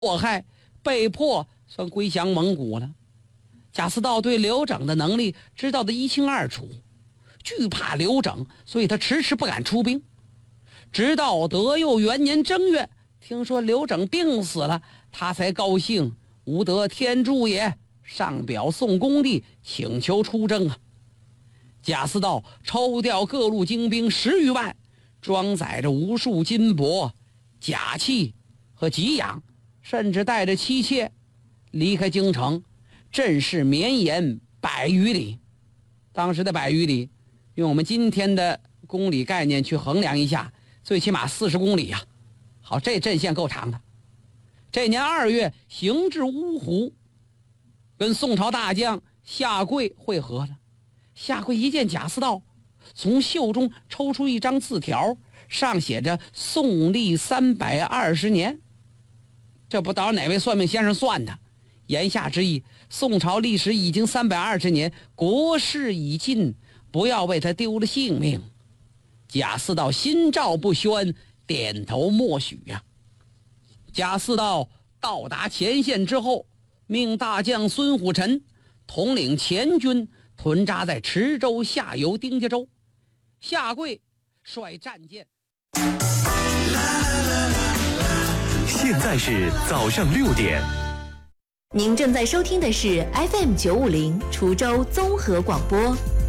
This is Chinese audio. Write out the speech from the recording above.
祸害，被迫算归降蒙古了。贾似道对刘整的能力知道的一清二楚，惧怕刘整，所以他迟迟不敢出兵。直到德佑元年正月，听说刘整病死了，他才高兴，吾得天助也，上表宋恭帝，请求出征啊。贾似道抽调各路精兵10余万，装载着无数金帛、甲器和给养，甚至带着妻妾离开京城，阵势绵延100余里。当时的100余里，用我们今天的公里概念去衡量一下，最起码40公里呀。好，这阵线够长的。这年2月，行至乌湖，跟宋朝大将夏贵会合了。夏贵一见贾似道，从袖中抽出一张字条，上写着宋历320年。这不知道哪位算命先生算的，言下之意，宋朝历史已经320年，国事已尽，不要为他丢了性命。贾似道心照不宣，点头默许呀。贾似道到达前线之后，命大将孙虎臣统领前军屯扎在池州下游丁家州。夏贵率战舰。 现在是早上6点。 您正在收听的是 FM 950滁州综合广播。